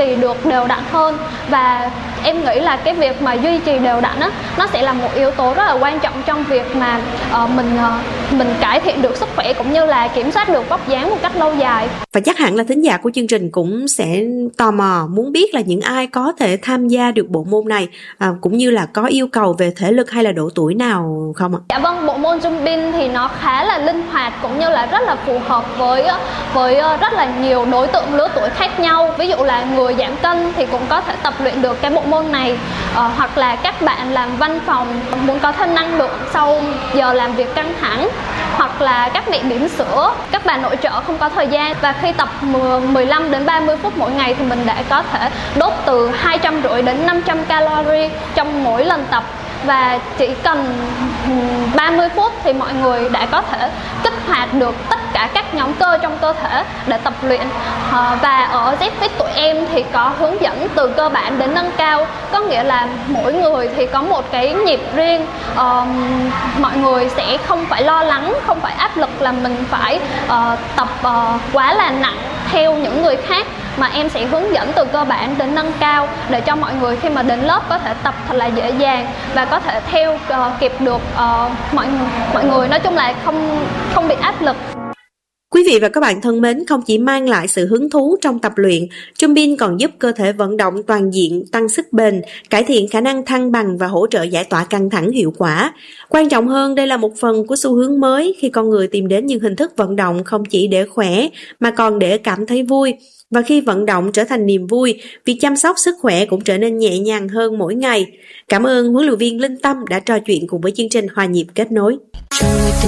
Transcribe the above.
trì được đều đặn hơn. Và em nghĩ là cái việc mà duy trì đều đặn á, nó sẽ là một yếu tố rất là quan trọng trong việc mà mình cải thiện được sức khỏe cũng như là kiểm soát được vóc dáng một cách lâu dài. Và chắc hẳn là thính giả của chương trình cũng sẽ tò mò muốn biết là những ai có thể tham gia được bộ môn này, cũng như là có yêu cầu về thể lực hay là độ tuổi nào không ạ? Dạ vâng, bộ môn Jumping thì nó khá là linh hoạt cũng như là rất là phù hợp với rất là nhiều đối tượng lứa tuổi khác nhau. Ví dụ là người giảm cân thì cũng có thể tập luyện được cái bộ môn này, hoặc là các bạn làm văn phòng muốn có thêm năng lượng sau giờ làm việc căng thẳng, hoặc là các mẹ bỉm sữa, các bà nội trợ không có thời gian. Và khi tập 15 đến 30 phút mỗi ngày thì mình đã có thể đốt từ 250 đến 500 calorie trong mỗi lần tập. Và chỉ cần 30 phút thì mọi người đã có thể kích hoạt được tất cả các nhóm cơ trong cơ thể để tập luyện. Và ở ZFit tụi em thì có hướng dẫn từ cơ bản đến nâng cao, có nghĩa là mỗi người thì có một cái nhịp riêng. Mọi người sẽ không phải lo lắng, không phải áp lực là mình phải tập quá là nặng theo những người khác, mà em sẽ hướng dẫn từ cơ bản đến nâng cao để cho mọi người khi mà đến lớp có thể tập thật là dễ dàng và có thể theo kịp được mọi người. Nói chung là không bị áp lực. Quý vị và các bạn thân mến, không chỉ mang lại sự hứng thú trong tập luyện, Jumping còn giúp cơ thể vận động toàn diện, tăng sức bền, cải thiện khả năng thăng bằng và hỗ trợ giải tỏa căng thẳng hiệu quả. Quan trọng hơn, đây là một phần của xu hướng mới khi con người tìm đến những hình thức vận động không chỉ để khỏe mà còn để cảm thấy vui. Và khi vận động trở thành niềm vui, việc chăm sóc sức khỏe cũng trở nên nhẹ nhàng hơn mỗi ngày. Cảm ơn huấn luyện viên Linh Tâm đã trò chuyện cùng với chương trình Hòa nhịp kết nối.